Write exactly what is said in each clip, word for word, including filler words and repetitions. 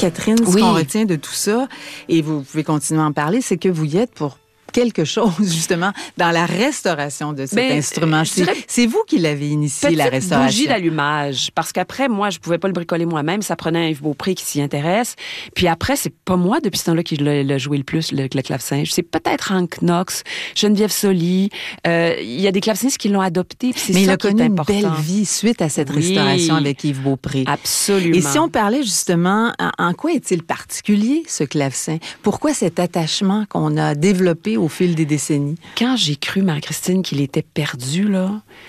Catherine, ce Oui. qu'on retient de tout ça, et vous pouvez continuer à en parler, c'est que vous y êtes pour quelque chose, justement, dans la restauration de cet Ben, instrument. je C'est, dirais- c'est vous qui l'avez initié, la Petite restauration. bougie d'allumage. Parce qu'après, moi, je pouvais pas le bricoler moi-même. Ça prenait un Yves Beaupré qui s'y intéresse. Puis après, c'est pas moi, depuis ce temps-là, qui l'a, l'a joué le plus, le, le clavecin. C'est peut-être Hank Knox, Geneviève Soli. Euh, Il y a des clavecinistes qui l'ont adopté. Puis c'est Mais ça il a qui est connu une important. belle vie suite à cette Oui. restauration avec Yves Beaupré. Absolument. Et si on parlait justement, en, en quoi est-il particulier, ce clavecin? Pourquoi cet attachement qu'on a développé au fil des décennies? Quand j'ai cru, Marie-Christine, qu'il était perdu, là,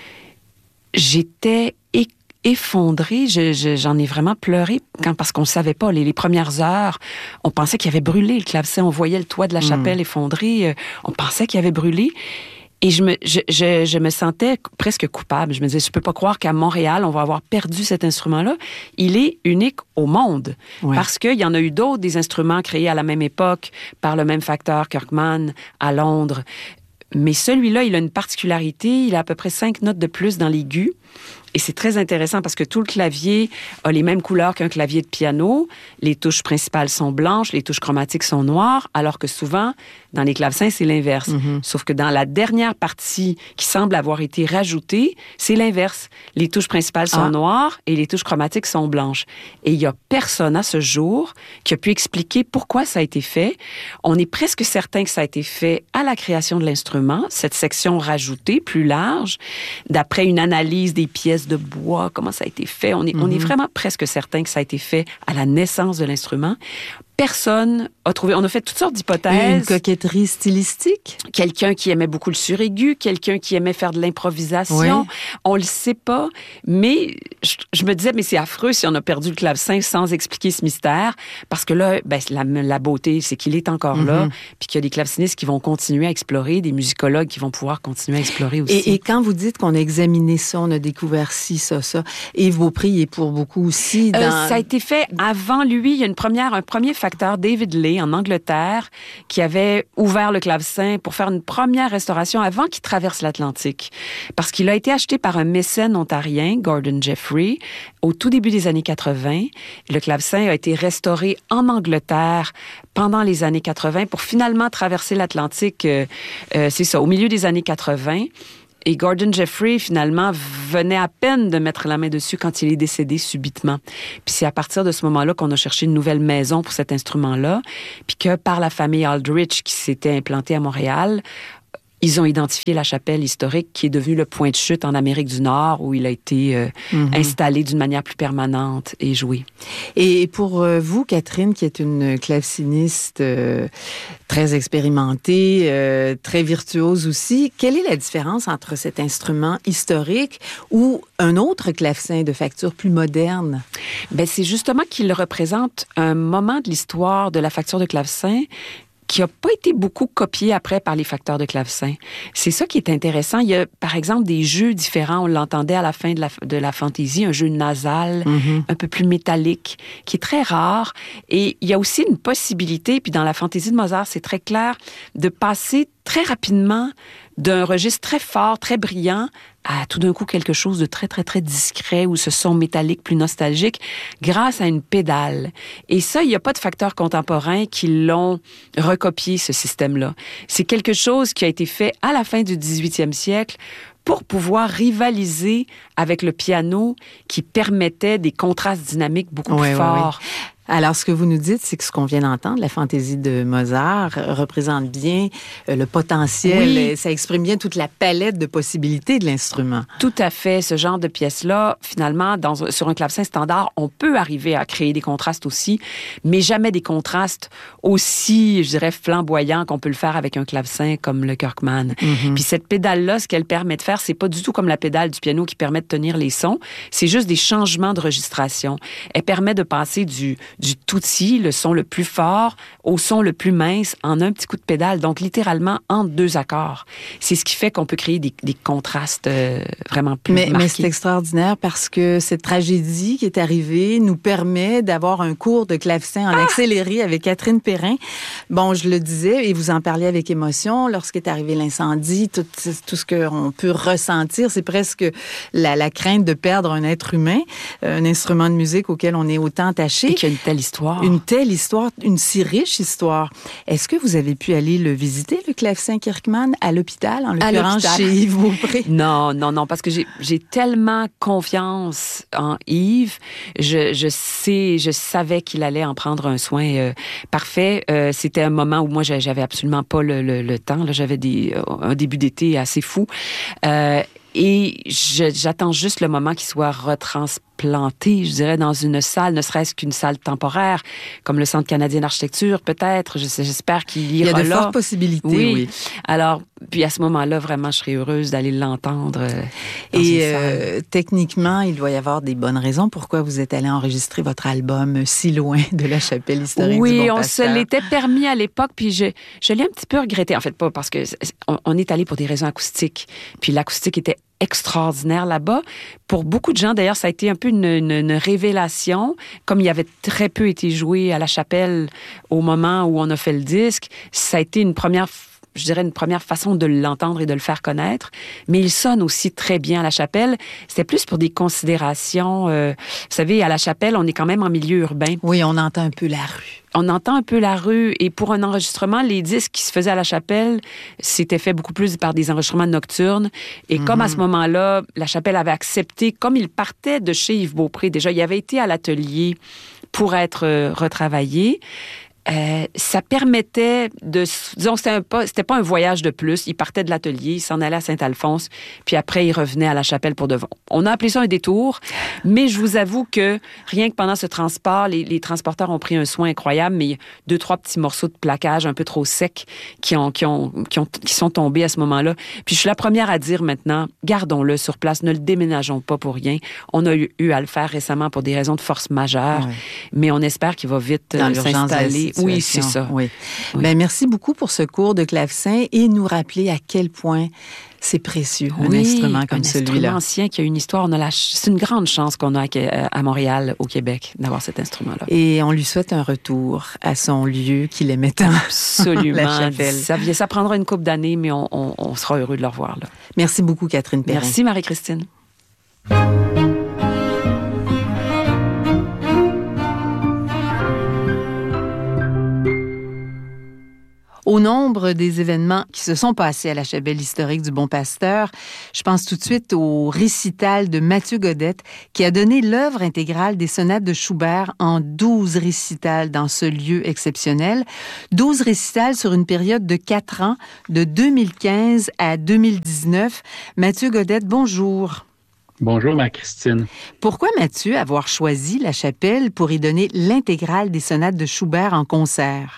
j'étais é- effondrée. Je, je, j'en ai vraiment pleuré quand, parce qu'on ne savait pas. Les, les premières heures, on pensait qu'il avait brûlé le clavecin. On voyait le toit de la chapelle mmh. effondré. Euh, on pensait qu'il avait brûlé. Et je me, je, je, je me sentais presque coupable. Je me disais, je peux pas croire qu'à Montréal, on va avoir perdu cet instrument-là. Il est unique au monde. Ouais. Parce qu'il y en a eu d'autres, des instruments créés à la même époque par le même facteur Kirkman à Londres. Mais celui-là, il a une particularité. Il a à peu près cinq notes de plus dans l'aigu. Et c'est très intéressant parce que tout le clavier a les mêmes couleurs qu'un clavier de piano. Les touches principales sont blanches, les touches chromatiques sont noires, alors que souvent, dans les clavecins, c'est l'inverse. Mm-hmm. Sauf que dans la dernière partie qui semble avoir été rajoutée, c'est l'inverse. Les touches principales sont ah. noires et les touches chromatiques sont blanches. Et il n'y a personne à ce jour qui a pu expliquer pourquoi ça a été fait. On est presque certain que ça a été fait à la création de l'instrument, cette section rajoutée, plus large, d'après une analyse des pièces de bois, comment ça a été fait. On est, mm-hmm. on est vraiment presque certain que ça a été fait à la naissance de l'instrument. Personne a trouvé... On a fait toutes sortes d'hypothèses. Une coquetterie stylistique? Quelqu'un qui aimait beaucoup le suraigu, quelqu'un qui aimait faire de l'improvisation. Oui. On le sait pas, mais je, je me disais, mais c'est affreux si on a perdu le clavecin sans expliquer ce mystère, parce que là, ben, la, la beauté, c'est qu'il est encore mm-hmm. là, puis qu'il y a des clavecinistes qui vont continuer à explorer, des musicologues qui vont pouvoir continuer à explorer aussi. Et, et quand vous dites qu'on a examiné ça, on a découvert ci, ça, ça, Yves Beaupré est pour beaucoup aussi dans... Euh, ça a été fait avant lui. Il y a une première, un premier facteur, David Lay, en Angleterre, qui avait ouvert le clavecin pour faire une première restauration avant qu'il traverse l'Atlantique. Parce qu'il a été acheté par un mécène ontarien, Gordon Jeffrey, au tout début des années quatre-vingts. Le clavecin a été restauré en Angleterre pendant les années quatre-vingts pour finalement traverser l'Atlantique, euh, euh, c'est ça, au milieu des années quatre-vingts. Et Gordon Jeffrey, finalement, venait à peine de mettre la main dessus quand il est décédé subitement. Puis c'est à partir de ce moment-là qu'on a cherché une nouvelle maison pour cet instrument-là, puis que par la famille Aldrich, qui s'était implantée à Montréal, ils ont identifié la chapelle historique qui est devenue le point de chute en Amérique du Nord où il a été euh, mm-hmm. installé d'une manière plus permanente et joué. Et pour euh, vous, Catherine, qui est une claveciniste euh, très expérimentée, euh, très virtuose aussi, quelle est la différence entre cet instrument historique ou un autre clavecin de facture plus moderne? Ben, c'est justement qu'il représente un moment de l'histoire de la facture de clavecin qui n'a pas été beaucoup copié après par les facteurs de clavecin. C'est ça qui est intéressant. Il y a, par exemple, des jeux différents. On l'entendait à la fin de la, de la fantaisie, un jeu nasal, mm-hmm. un peu plus métallique, qui est très rare. Et il y a aussi une possibilité, puis dans la fantaisie de Mozart, c'est très clair, de passer très rapidement d'un registre très fort, très brillant, à tout d'un coup quelque chose de très, très, très discret ou ce son métallique plus nostalgique grâce à une pédale. Et ça, il n'y a pas de facteurs contemporains qui l'ont recopié, ce système-là. C'est quelque chose qui a été fait à la fin du dix-huitième siècle pour pouvoir rivaliser avec le piano qui permettait des contrastes dynamiques beaucoup oui, plus forts. Oui, oui. Alors, ce que vous nous dites, c'est que ce qu'on vient d'entendre, la fantaisie de Mozart, représente bien euh, le potentiel. Oui. Ça exprime bien toute la palette de possibilités de l'instrument. Tout à fait. Ce genre de pièce-là, finalement, dans, sur un clavecin standard, on peut arriver à créer des contrastes aussi, mais jamais des contrastes aussi, je dirais, flamboyants qu'on peut le faire avec un clavecin comme le Kirkman. Mm-hmm. Puis cette pédale-là, ce qu'elle permet de faire, c'est pas du tout comme la pédale du piano qui permet de tenir les sons. C'est juste des changements de registration. Elle permet de passer du du tutti, le son le plus fort, au son le plus mince, en un petit coup de pédale, donc littéralement entre deux accords. C'est ce qui fait qu'on peut créer des, des contrastes euh, vraiment plus mais, marqués. Mais c'est extraordinaire parce que cette tragédie qui est arrivée nous permet d'avoir un cours de clavecin en ah! accéléré avec Catherine Perrin. Bon, je le disais, et vous en parliez avec émotion, lorsqu'est arrivé l'incendie, tout, tout ce qu'on peut ressentir, c'est presque la, la crainte de perdre un être humain, un instrument de musique auquel on est autant attaché. Et qu'il y a une telle histoire. Une telle histoire, une si riche histoire. Est-ce que vous avez pu aller le visiter, le clavecin Kirkman, à l'hôpital, en l'occurrence chez Yves Beaupré? Non, non, non, parce que j'ai, j'ai tellement confiance en Yves. Je, je sais, je savais qu'il allait en prendre un soin euh, parfait. Euh, c'était un moment où moi, j'avais absolument pas le, le, le temps. Là, j'avais des, un début d'été assez fou. Euh, Et je, j'attends juste le moment qu'il soit retransplanté, je dirais, dans une salle, ne serait-ce qu'une salle temporaire, comme le Centre canadien d'architecture, peut-être. Je sais, j'espère qu'il ira là. Il y a de là. fortes possibilités, oui. oui. Alors, puis à ce moment-là, vraiment, je serais heureuse d'aller l'entendre euh, dans Et une euh, salle. techniquement, il doit y avoir des bonnes raisons pourquoi vous êtes allé enregistrer votre album si loin de la chapelle historique oui, du Bon on Pasteur. se l'était permis à l'époque, puis je, je l'ai un petit peu regretté. En fait, pas parce que on, on est allé pour des raisons acoustiques, puis l'acoustique était extraordinaire là-bas. Pour beaucoup de gens, d'ailleurs, ça a été un peu une, une, une révélation. Comme il y avait très peu été joué à la chapelle au moment où on a fait le disque, ça a été une première, je dirais, une première façon de l'entendre et de le faire connaître. Mais il sonne aussi très bien à la chapelle. C'était plus pour des considérations. Euh, vous savez, à la chapelle, on est quand même en milieu urbain. Oui, on entend un peu la rue. On entend un peu la rue, et pour un enregistrement, les disques qui se faisaient à la chapelle, c'était fait beaucoup plus par des enregistrements nocturnes. Et mm-hmm. comme à ce moment-là, la chapelle avait accepté, comme il partait de chez Yves Beaupré, déjà, il avait été à l'atelier pour être euh, retravaillé. Euh, ça permettait de, disons, c'était, un pas, c'était pas un voyage de plus. Il partait de l'atelier, il s'en allait à Saint-Alphonse, puis après, il revenait à la chapelle pour de bon. On a appelé ça un détour, mais je vous avoue que rien que pendant ce transport, les, les transporteurs ont pris un soin incroyable, mais il y a deux, trois petits morceaux de plaquage un peu trop secs qui ont, qui ont, qui ont, qui sont tombés à ce moment-là. Puis je suis la première à dire maintenant, gardons-le sur place, ne le déménageons pas pour rien. On a eu, eu à le faire récemment pour des raisons de force majeure, ouais. mais on espère qu'il va vite Dans s'installer. Oui, c'est ça. Oui. oui. Ben, merci beaucoup pour ce cours de clavecin et nous rappeler à quel point c'est précieux, oui, un instrument comme un celui-là. Un instrument ancien qui a une histoire. On a la ch- c'est une grande chance qu'on a à Montréal, au Québec, d'avoir cet instrument-là. Et on lui souhaite un retour à son lieu qu'il aimait tant. Absolument. La chapelle. Ça, ça prendra une couple d'années, mais on, on, on sera heureux de le revoir là. Merci beaucoup, Catherine Perrin. Merci, Marie-Christine. Au nombre des événements qui se sont passés à la chapelle historique du Bon Pasteur, je pense tout de suite au récital de Mathieu Godette qui a donné l'œuvre intégrale des sonates de Schubert en douze récitals dans ce lieu exceptionnel. douze récitals sur une période de quatre ans, de deux mille quinze à deux mille dix-neuf. Mathieu Godette, bonjour. Bonjour, Marie-Christine. Pourquoi, Mathieu, avoir choisi la chapelle pour y donner l'intégrale des sonates de Schubert en concert?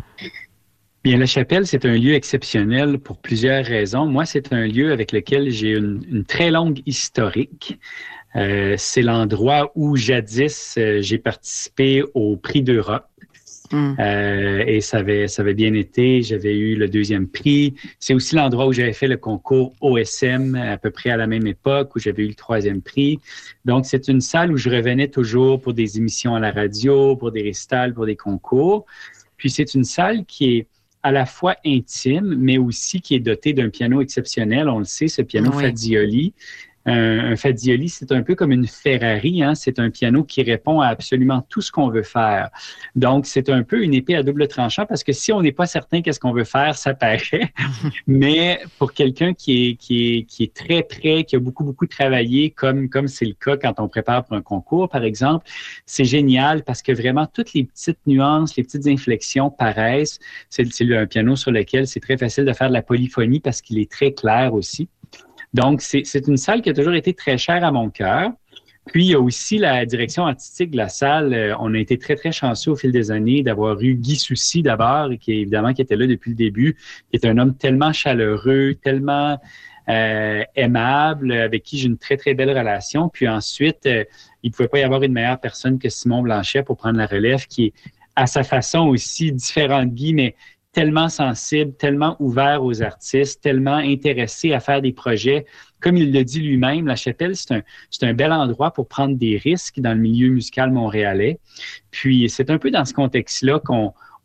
Bien, la chapelle, c'est un lieu exceptionnel pour plusieurs raisons. Moi, c'est un lieu avec lequel j'ai une, une très longue historique. Euh, c'est l'endroit où jadis euh, j'ai participé au Prix d'Europe. Mm. Euh, et ça avait, ça avait bien été. J'avais eu le deuxième prix. C'est aussi l'endroit où j'avais fait le concours O S M à peu près à la même époque, où j'avais eu le troisième prix. Donc, c'est une salle où je revenais toujours pour des émissions à la radio, pour des récitals, pour des concours. Puis, c'est une salle qui est à la fois intime, mais aussi qui est doté d'un piano exceptionnel. On le sait, ce piano oui. Fazioli. Un, un Fazioli, c'est un peu comme une Ferrari, hein? C'est un piano qui répond à absolument tout ce qu'on veut faire. Donc, c'est un peu une épée à double tranchant parce que si on n'est pas certain qu'est-ce qu'on veut faire, ça paraît. Mais pour quelqu'un qui est, qui est, qui est très prêt, qui a beaucoup, beaucoup travaillé, comme, comme c'est le cas quand on prépare pour un concours, par exemple, c'est génial parce que vraiment toutes les petites nuances, les petites inflexions paraissent. C'est, c'est un piano sur lequel c'est très facile de faire de la polyphonie parce qu'il est très clair aussi. Donc, c'est, c'est une salle qui a toujours été très chère à mon cœur. Puis, il y a aussi la direction artistique de la salle. Euh, on a été très, très chanceux au fil des années d'avoir eu Guy Soucy d'abord, qui évidemment qui était là depuis le début, qui est un homme tellement chaleureux, tellement euh, aimable, avec qui j'ai une très, très belle relation. Puis ensuite, euh, il ne pouvait pas y avoir une meilleure personne que Simon Blanchet pour prendre la relève, qui est à sa façon aussi différent de Guy, mais tellement sensible, tellement ouvert aux artistes, tellement intéressé à faire des projets. Comme il le dit lui-même, la chapelle, c'est un, c'est un bel endroit pour prendre des risques dans le milieu musical montréalais. Puis, c'est un peu dans ce contexte-là qu'on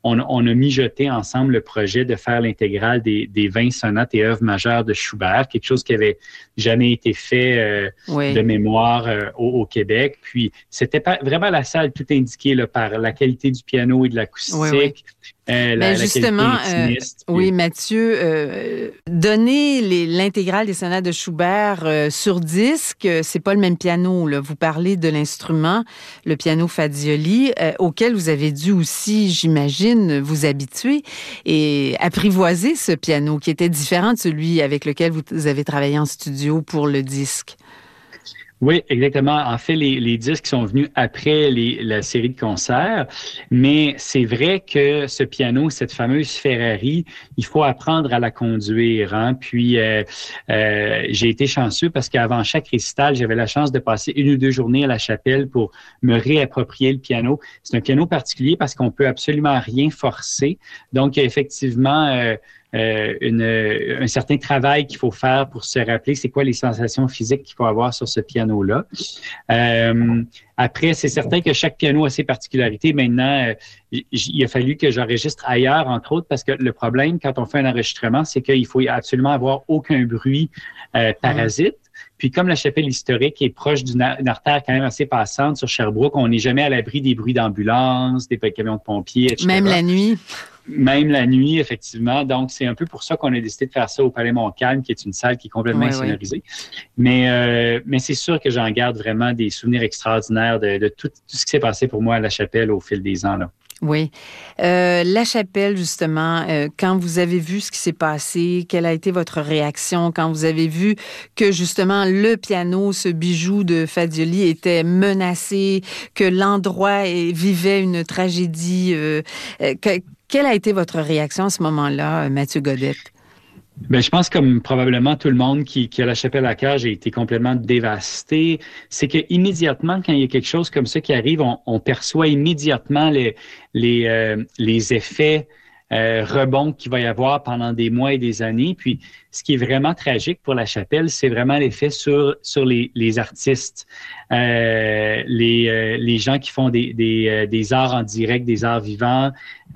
on, on a mijoté ensemble le projet de faire l'intégrale des, des vingt sonates et œuvres majeures de Schubert, quelque chose qui avait jamais été fait euh, oui. de mémoire euh, au, au Québec. Puis, c'était pas vraiment la salle tout indiquée là, par la qualité du piano et de l'acoustique. Oui, oui. Euh, la, justement, la euh, oui, Mathieu, euh, donner les, l'intégrale des sonates de Schubert euh, sur disque, c'est pas le même piano. Là. Vous parlez de l'instrument, le piano Fazioli, euh, auquel vous avez dû aussi, j'imagine, vous habituer et apprivoiser ce piano qui était différent de celui avec lequel vous avez travaillé en studio pour le disque. Oui, exactement. En fait, les, les disques sont venus après les, la série de concerts, mais c'est vrai que ce piano, cette fameuse Ferrari, il faut apprendre à la conduire. Hein? Puis, euh, euh, j'ai été chanceux parce qu'avant chaque récital, j'avais la chance de passer une ou deux journées à la chapelle pour me réapproprier le piano. C'est un piano particulier parce qu'on peut absolument rien forcer. Donc, effectivement, euh, Euh, une, un certain travail qu'il faut faire pour se rappeler c'est quoi les sensations physiques qu'il faut avoir sur ce piano-là. Euh, après, c'est certain que chaque piano a ses particularités. Maintenant, euh, il a fallu que j'enregistre ailleurs, entre autres, parce que le problème, quand on fait un enregistrement, c'est qu'il faut absolument avoir aucun bruit euh, parasite. Puis comme la chapelle historique est proche d'une, une artère quand même assez passante sur Sherbrooke, on n'est jamais à l'abri des bruits d'ambulance, des camions de pompiers, et cetera. Même la nuit. Même la nuit, effectivement. Donc, c'est un peu pour ça qu'on a décidé de faire ça au Palais Montcalm, qui est une salle qui est complètement oui, insonorisée. Oui. Mais, euh, mais c'est sûr que j'en garde vraiment des souvenirs extraordinaires de, de tout, tout ce qui s'est passé pour moi à la chapelle au fil des ans, là. Oui. Euh, la chapelle, justement, euh, quand vous avez vu ce qui s'est passé, quelle a été votre réaction quand vous avez vu que, justement, le piano, ce bijou de Fazioli était menacé, que l'endroit vivait une tragédie? Euh, que, quelle a été votre réaction à ce moment-là, Mathieu Godette? Ben, je pense comme probablement tout le monde qui, qui a la chapelle à cœur, j'ai été complètement dévasté. C'est que immédiatement, quand il y a quelque chose comme ça qui arrive, on, on perçoit immédiatement les les euh, les effets euh, rebonds qu'il va y avoir pendant des mois et des années. Puis, ce qui est vraiment tragique pour la chapelle, c'est vraiment l'effet sur sur les les artistes, euh, les euh, les gens qui font des des euh, des arts en direct, des arts vivants,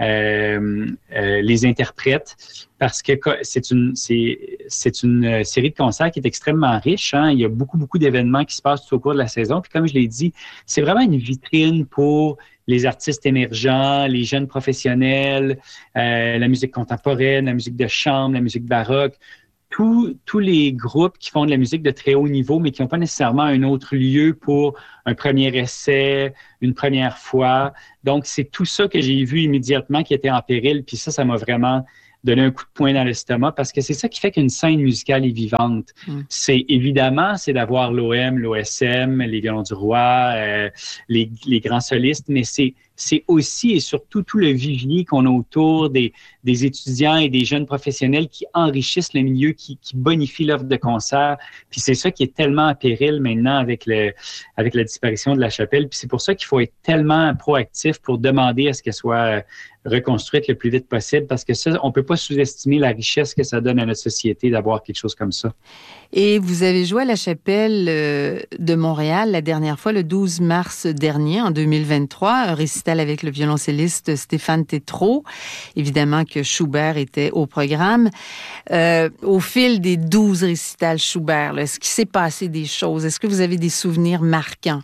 euh, euh, les interprètes. Parce que c'est une c'est c'est une série de concerts qui est extrêmement riche. Hein? Il y a beaucoup, beaucoup d'événements qui se passent tout au cours de la saison. Puis comme je l'ai dit, c'est vraiment une vitrine pour les artistes émergents, les jeunes professionnels, euh, la musique contemporaine, la musique de chambre, la musique baroque. Tous, tous les groupes qui font de la musique de très haut niveau, mais qui n'ont pas nécessairement un autre lieu pour un premier essai, une première fois. Donc, c'est tout ça que j'ai vu immédiatement qui était en péril. Puis ça, ça m'a vraiment donner un coup de poing dans l'estomac parce que c'est ça qui fait qu'une scène musicale est vivante. Mm. C'est évidemment, c'est d'avoir l'O M, l'O S M, les violons du roi, euh, les, les grands solistes, mais c'est c'est aussi et surtout tout le vivier qu'on a autour des, des étudiants et des jeunes professionnels qui enrichissent le milieu, qui, qui bonifient l'offre de concert. Puis c'est ça qui est tellement en péril maintenant avec le avec la disparition de la chapelle. Puis c'est pour ça qu'il faut être tellement proactif pour demander à ce qu'elle soit reconstruite le plus vite possible parce que ça, on peut pas sous-estimer la richesse que ça donne à notre société d'avoir quelque chose comme ça. Et vous avez joué à la chapelle de Montréal la dernière fois, le douze mars dernier, en deux mille vingt-trois, un récital avec le violoncelliste Stéphane Tétrault. Évidemment que Schubert était au programme. Euh, au fil des douze récitals Schubert, là, est-ce qu'il s'est passé des choses? Est-ce que vous avez des souvenirs marquants?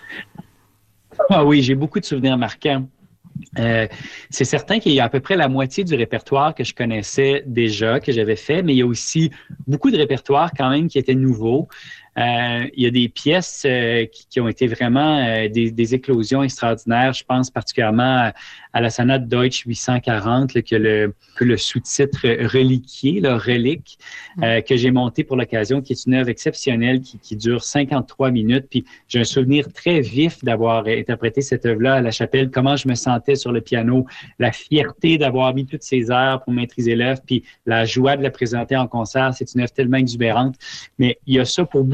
Ah oui, j'ai beaucoup de souvenirs marquants. Euh, c'est certain qu'il y a à peu près la moitié du répertoire que je connaissais déjà, que j'avais fait, mais il y a aussi beaucoup de répertoire quand même qui était nouveau. Euh, il y a des pièces euh, qui, qui ont été vraiment euh, des, des éclosions extraordinaires. Je pense particulièrement à, à la sonate Deutsch huit cent quarante, là, que le, que le sous-titre reliquier, là, relique, euh, que j'ai monté pour l'occasion, qui est une œuvre exceptionnelle qui, qui dure cinquante-trois minutes. Puis j'ai un souvenir très vif d'avoir interprété cette œuvre-là à la chapelle, comment je me sentais sur le piano, la fierté d'avoir mis toutes ces heures pour maîtriser l'œuvre, puis la joie de la présenter en concert. C'est une œuvre tellement exubérante. Mais il y a ça pour beaucoup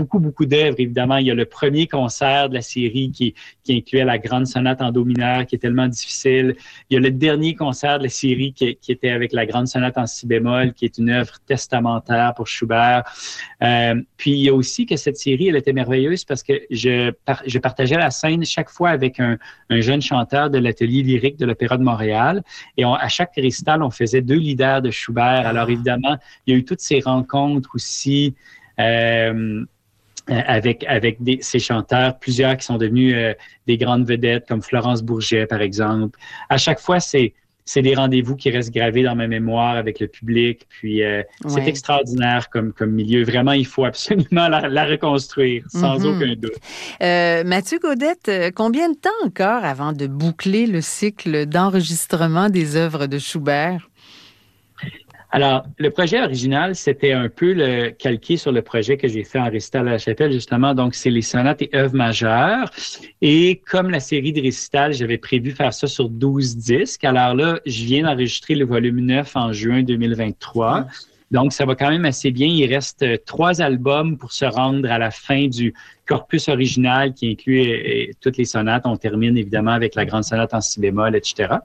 beaucoup, beaucoup d'œuvres, évidemment. Il y a le premier concert de la série qui, qui incluait la grande sonate en do mineur, qui est tellement difficile. Il y a le dernier concert de la série qui, qui était avec la grande sonate en si bémol, qui est une œuvre testamentaire pour Schubert. Euh, puis il y a aussi que cette série, elle était merveilleuse parce que je, par, je partageais la scène chaque fois avec un, un jeune chanteur de l'atelier lyrique de l'Opéra de Montréal. Et on, à chaque récital, on faisait deux leaders de Schubert. Alors évidemment, il y a eu toutes ces rencontres aussi euh, avec avec des, ces chanteurs, plusieurs qui sont devenus euh, des grandes vedettes, comme Florence Bourget, par exemple. À chaque fois, c'est c'est des rendez-vous qui restent gravés dans ma mémoire avec le public. Puis euh, ouais. c'est extraordinaire comme comme milieu. Vraiment, il faut absolument la, la reconstruire, sans mm-hmm. aucun doute. Euh, Mathieu Gaudette, combien de temps encore avant de boucler le cycle d'enregistrement des œuvres de Schubert? Alors, le projet original, c'était un peu le, calqué sur le projet que j'ai fait en récital à la chapelle, justement. Donc, c'est les sonates et œuvres majeures. Et comme la série de récitals, j'avais prévu faire ça sur douze disques. Alors là, je viens d'enregistrer le volume neuf en juin deux mille vingt-trois. Donc, ça va quand même assez bien. Il reste trois albums pour se rendre à la fin du corpus original qui inclut et, et toutes les sonates. On termine évidemment avec la grande sonate en si bémol, et cetera.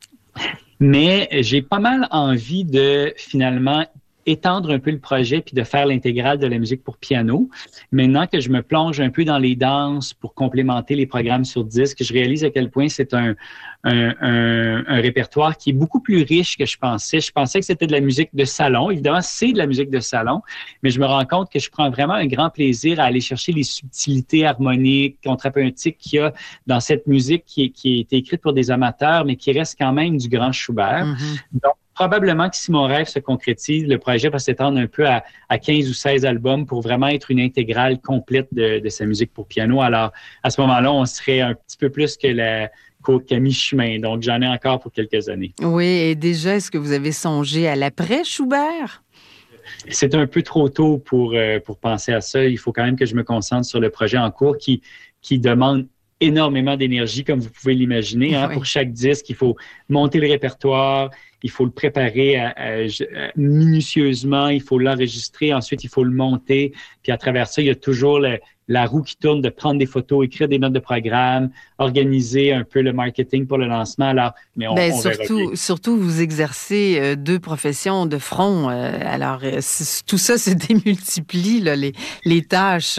Mais j'ai pas mal envie de finalement étendre un peu le projet puis de faire l'intégrale de la musique pour piano. Maintenant que je me plonge un peu dans les danses pour complémenter les programmes sur disque, je réalise à quel point c'est un, un, un, un répertoire qui est beaucoup plus riche que je pensais. Je pensais que c'était de la musique de salon. Évidemment, c'est de la musique de salon, mais je me rends compte que je prends vraiment un grand plaisir à aller chercher les subtilités harmoniques, contrapuntiques qu'il y a dans cette musique qui, qui a été écrite pour des amateurs, mais qui reste quand même du grand Schubert. Mm-hmm. Donc, probablement que si mon rêve se concrétise, le projet va s'étendre un peu à, à quinze ou seize albums pour vraiment être une intégrale complète de, de sa musique pour piano. Alors, à ce moment-là, on serait un petit peu plus que la qu'à mi-chemin. Donc, j'en ai encore pour quelques années. Oui, et déjà, est-ce que vous avez songé à l'après-Schubert? C'est un peu trop tôt pour, euh, pour penser à ça. Il faut quand même que je me concentre sur le projet en cours qui, qui demande énormément d'énergie, comme vous pouvez l'imaginer. Hein. Oui. Pour chaque disque, il faut monter le répertoire, il faut le préparer à, à, à, minutieusement, il faut l'enregistrer, ensuite il faut le monter. Puis à travers ça, il y a toujours le, la roue qui tourne de prendre des photos, écrire des notes de programme, organiser un peu le marketing pour le lancement. Alors, mais on, ben, on surtout, surtout, vous exercez euh, deux professions de front. Euh, alors, euh, tout ça se démultiplie, là, les, les tâches.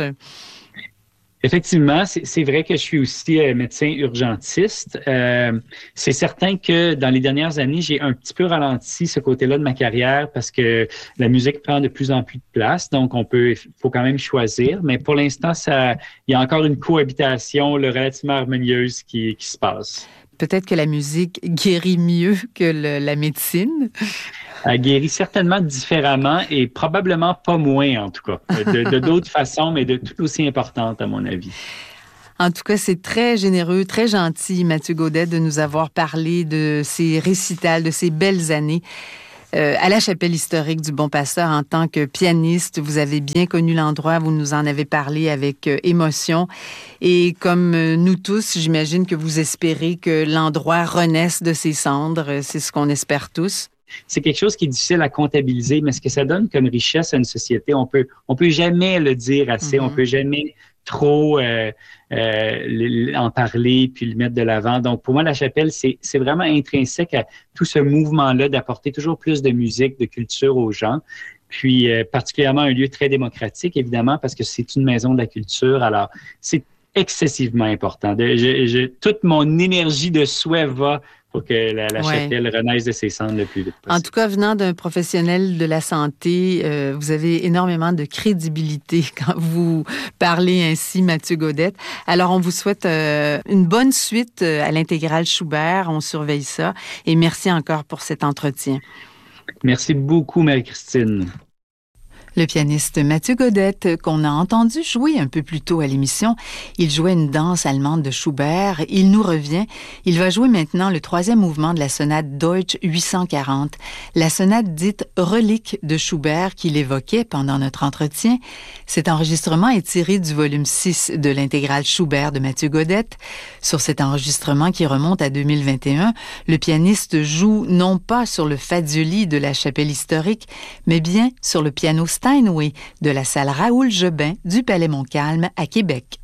Effectivement, c'est, c'est vrai que je suis aussi euh, médecin urgentiste. Euh, c'est certain que dans les dernières années, j'ai un petit peu ralenti ce côté-là de ma carrière parce que la musique prend de plus en plus de place. Donc, on peut, faut quand même choisir. Mais pour l'instant, ça, il y a encore une cohabitation là, relativement harmonieuse qui, qui se passe. Peut-être que la musique guérit mieux que le, la médecine. Elle guérit certainement différemment et probablement pas moins, en tout cas. De, de d'autres façons, mais de tout aussi importantes, à mon avis. En tout cas, c'est très généreux, très gentil, Mathieu Gaudette, de nous avoir parlé de ces récitals, de ces belles années. Euh, à la chapelle historique du Bon Pasteur, en tant que pianiste, vous avez bien connu l'endroit, vous nous en avez parlé avec euh, émotion. Et comme euh, nous tous, j'imagine que vous espérez que l'endroit renaisse de ses cendres. C'est ce qu'on espère tous. C'est quelque chose qui est difficile à comptabiliser, mais ce que ça donne comme richesse à une société, on peut, on peut jamais le dire assez, mm-hmm. on peut jamais trop euh, euh, en parler puis le mettre de l'avant. Donc, pour moi, la chapelle, c'est, c'est vraiment intrinsèque à tout ce mouvement-là d'apporter toujours plus de musique, de culture aux gens. Puis, euh, particulièrement un lieu très démocratique, évidemment, parce que c'est une maison de la culture. Alors, c'est excessivement important. De, je, je, toute mon énergie de souhait va pour que la, la ouais. chapelle renaisse de ses cendres le plus vite possible. En tout cas, venant d'un professionnel de la santé, euh, vous avez énormément de crédibilité quand vous parlez ainsi, Mathieu Gaudette. Alors, on vous souhaite euh, une bonne suite à l'intégrale Schubert. On surveille ça. Et merci encore pour cet entretien. Merci beaucoup, Marie-Christine. Le pianiste Mathieu Gaudette, qu'on a entendu jouer un peu plus tôt à l'émission, il jouait une danse allemande de Schubert. Il nous revient. Il va jouer maintenant le troisième mouvement de la sonate Deutsch huit cent quarante, la sonate dite relique de Schubert qu'il évoquait pendant notre entretien. Cet enregistrement est tiré du volume six de l'intégrale Schubert de Mathieu Gaudette. Sur cet enregistrement qui remonte à deux mille vingt et un, le pianiste joue non pas sur le Fazioli de la chapelle historique, mais bien sur le piano standard Steinway de la salle Raoul Jobin du Palais Montcalm à Québec.